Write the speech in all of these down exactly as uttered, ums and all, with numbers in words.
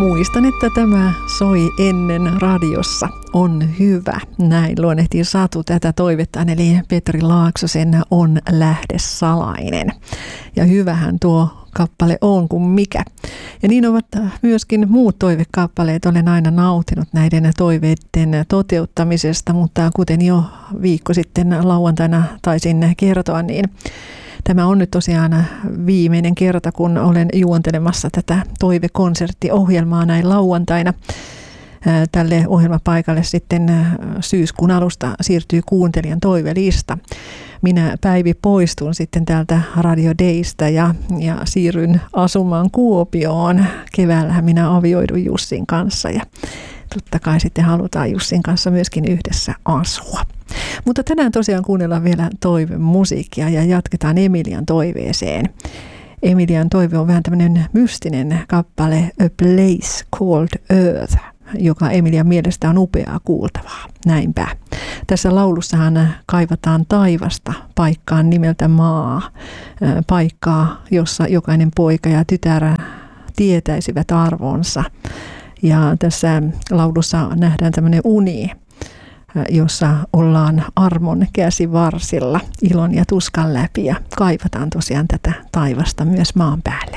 Muistan, että tämä soi ennen radiossa. On hyvä. Näin luonnehtii Satu tätä toivettaan, eli Petri Laaksosen On lähde salainen. Ja hyvähän tuo kappale on kuin mikä. Ja niin ovat myöskin muut toivekappaleet. Olen aina nautinut näiden toiveiden toteuttamisesta, mutta kuten jo viikko sitten lauantaina taisin kertoa, niin tämä on nyt tosiaan viimeinen kerta, kun olen juontelemassa tätä toivekonserttiohjelmaa näin lauantaina. Tälle ohjelmapaikalle sitten syyskuun alusta siirtyy kuuntelijan toivelista. Minä Päivi poistun sitten täältä Radio Daystä ja, ja siirryn asumaan Kuopioon. Keväällähän minä avioidun Jussin kanssa ja totta kai sitten halutaan Jussin kanssa myöskin yhdessä asua. Mutta tänään tosiaan kuunnellaan vielä toivemusiikkia ja jatketaan Emilian toiveeseen. Emilian toive on vähän tämmöinen mystinen kappale A Place Called Earth, joka Emilian mielestä on upeaa kuultavaa. Näinpä. Tässä laulussahan kaivataan taivasta paikkaan nimeltä maa. Paikkaa, jossa jokainen poika ja tytär tietäisivät arvonsa. Ja tässä laulussa nähdään tämmöinen uni, jossa ollaan armon käsivarsilla ilon ja tuskan läpi ja kaivataan tosiaan tätä taivasta myös maan päälle.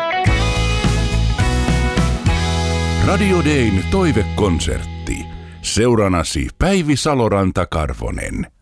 Radio Dayn toivekonsertti. Seuranasi Päivi Saloranta-Karvonen.